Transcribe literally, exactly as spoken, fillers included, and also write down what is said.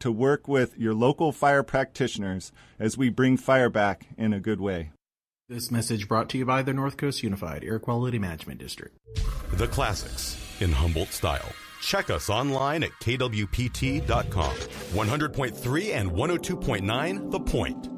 to work with your local fire practitioners as we bring fire back in a good way. This message brought to you by the North Coast Unified Air Quality Management District. The classics in Humboldt style. Check us online at K W P T dot com. one hundred point three and one oh two point nine The Point.